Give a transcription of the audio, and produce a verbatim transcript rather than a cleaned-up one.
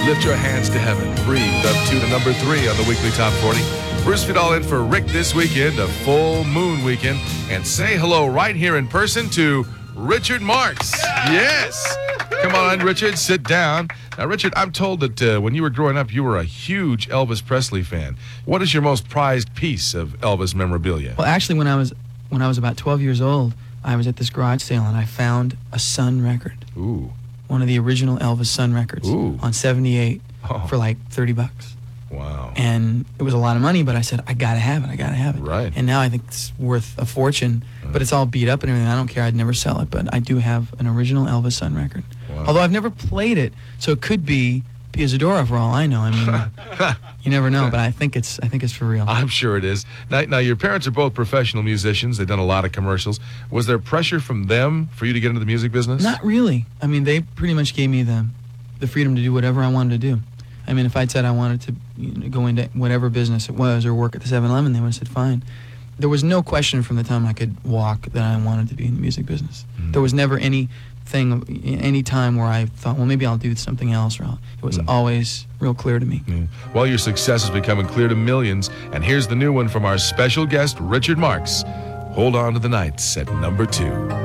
Lift Your Hands to Heaven. Breathe up to the number three on the weekly Top forty. Bruce Vidal in for Rick this weekend, a full moon weekend. And say hello right here in person to Richard Marx. Yes. Come on, Richard, sit down. Now, Richard, I'm told that uh, when you were growing up, you were a huge Elvis Presley fan. What is your most prized piece of Elvis memorabilia? Well, actually, when I was when I was about twelve years old, I was at this garage sale and I found a Sun record. Ooh. One of the original Elvis Sun records. Ooh. On seventy-eight Oh. for like thirty bucks. Wow. And it was a lot of money, but I said, I gotta have it, I gotta have it. Right. And now I think it's worth a fortune, Mm. but it's all beat up and everything. I don't care, I'd never sell it, but I do have an original Elvis Sun record. Wow. Although I've never played it, so it could be Pia Zadora for all I know. I mean, you never know, but I think it's I think it's for real. I'm sure it is. Now, now, your parents are both professional musicians. They've done a lot of commercials. Was there pressure from them for you to get into the music business? Not really. I mean, they pretty much gave me the the freedom to do whatever I wanted to do. I mean, if I'd said I wanted to you know, go into whatever business it was or work at the seven eleven, they would have said fine. There was no question from the time I could walk that I wanted to be in the music business. Mm. There was never any thing, any time where I thought, well, maybe I'll do something else. Or I'll, it was Mm. always real clear to me. Yeah. Well, your success is becoming clear to millions. And here's the new one from our special guest, Richard Marx. Hold on to the nights at number two.